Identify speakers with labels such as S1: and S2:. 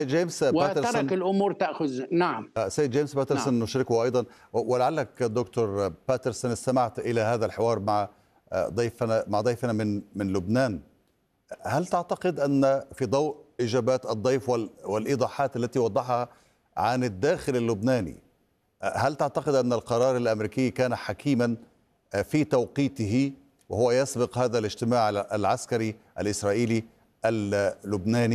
S1: جيمس
S2: وترك
S1: باترسون.
S2: الأمور تأخذ. نعم.
S1: سيد جيمس
S2: نعم.
S1: باترسون نشاركه أيضا، ولعلك دكتور باترسون استمعت إلى هذا الحوار مع ضيفنا من لبنان. هل تعتقد أن في ضوء إجابات الضيف والإيضاحات التي وضحها عن الداخل اللبناني، هل تعتقد أن القرار الأمريكي كان حكيما في توقيته وهو يسبق هذا الاجتماع العسكري الإسرائيلي اللبناني؟